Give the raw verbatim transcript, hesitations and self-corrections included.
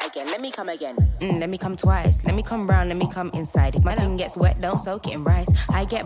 again, let me come again. Mm, let me come twice. Let me come round, let me come inside. If my tongue gets wet, don't soak it in rice. I get